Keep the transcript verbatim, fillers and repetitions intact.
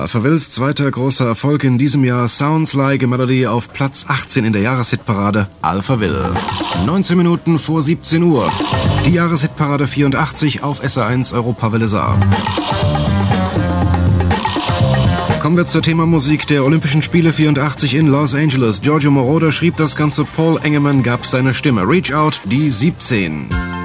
Alphavilles zweiter großer Erfolg in diesem Jahr, Sounds Like a Melody, auf Platz achtzehn in der Jahreshitparade Alphaville. neunzehn Minuten vor siebzehn Uhr. Die Jahreshitparade vierundachtzig auf S R eins Europawelle Saar. Kommen wir zur Themamusik der Olympischen Spiele vierundachtzig in Los Angeles. Giorgio Moroder schrieb das Ganze, Paul Engemann gab seine Stimme. Reach Out, die siebzehn.